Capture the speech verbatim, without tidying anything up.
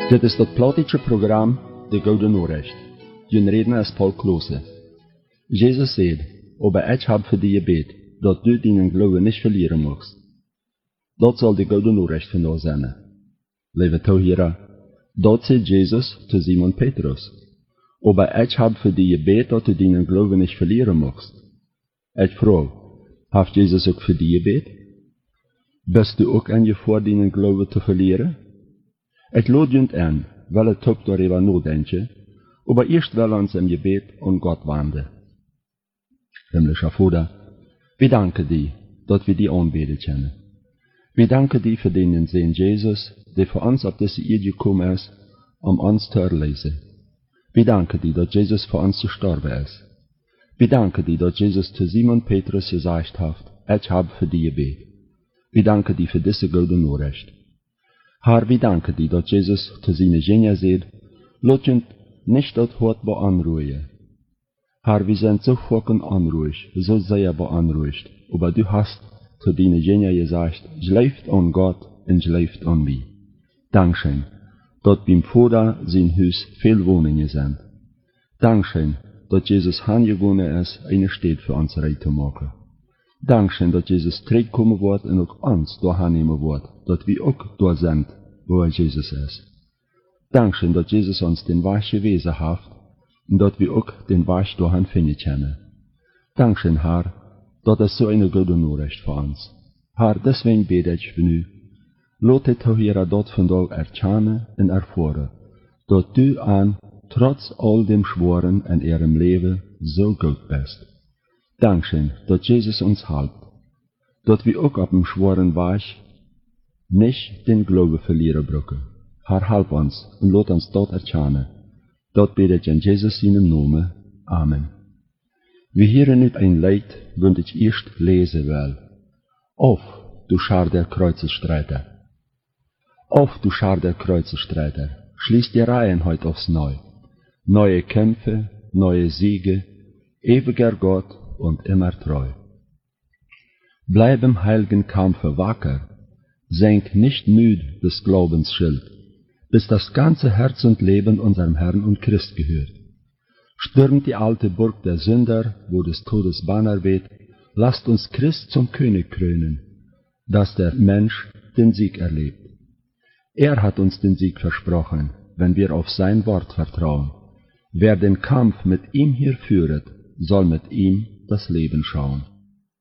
Dit is dat platische program De Gouden Noorrecht. Je reden is Paul Klose. Jezus zei, aber ich hab für dich gebet, dat du deinen Glauben nicht verlieren magst. Dat zal de Gouden Noorrecht vandaag zijn. Lieve toehörer, dat zei Jezus zu Simon Petrus. Aber ich hab für dich gebet, dat du deinen Glauben nicht verlieren magst. Ich frage, hat Jesus ook für dich gebet? Bist du ook aan je voor deinen Glauben te verlieren? Ich lade jent an, weil er top darüber nachdenken, aber erst will uns im Gebet an Gott wenden. Himmlischer Vater, wir danken dir, dass wir dich anbeten können. Wir danken dir für den Sohn Jesus, der für uns auf diese Erde gekommen ist, um uns zu erlösen. Wir danken dir, dass Jesus für uns gestorben ist. Wir danken dir, dass Jesus zu Simon Petrus gesagt hat, ich habe für dich gebet. Wir danken dir für diese Gouden Noorrecht. Herr, wir danken dir, dass Jesus zu seinen Jüngern sagt, lass uns nicht das Hort beanruhigen. Herr, wir sind so fucking anruhig, so sehr beanruhigt, aber du hast zu deinen Jüngern gesagt, schläft an Gott und schläft an mich. Dankeschön, dass beim Vater sein Haus viel Wohnungen sind. Dankeschön, dass Jesus heimgegangen ist, eine Stadt für uns rein zu machen. Dankeschön, dass Jesus zurückkommen wird und auch uns dahin nehmen wird, dass wir auch da sind, wo Jesus ist. Dankeschön, dass Jesus uns den Weg gewesen hat und dass wir auch den Weg dahin finden können. Dankeschön, Herr, dass es so eine gute Nachricht für uns. Herr, deswegen bete ich für dich. Lass die Zuhörer dort von Tag erkennen und erfahren, dass du an, trotz all dem Schworen in ihrem Leben so gut bist. Dankeschön, dass Jesus uns hält, dass wir auch auf dem schweren Weg nicht den Glauben verlieren brücken. Herr, halb uns und lass uns dort erkennen. Dort bete ich in Jesus seinem Namen. Amen. Wir hören nicht ein Lied, das ich erst lesen will. Auf, du Schar der Kreuzestreiter. Auf, du Schar der Kreuzestreiter. Schließ die Reihen heute aufs Neu. Neue Kämpfe, neue Siege, ewiger Gott und immer treu. Bleib im heiligen Kampfe wacker, senk nicht müd des Glaubens Schild, bis das ganze Herz und Leben unserem Herrn und Christ gehört. Stürmt die alte Burg der Sünder, wo des Todes Banner weht, lasst uns Christ zum König krönen, dass der Mensch den Sieg erlebt. Er hat uns den Sieg versprochen, wenn wir auf sein Wort vertrauen. Wer den Kampf mit ihm hier führet, soll mit ihm das Leben schauen.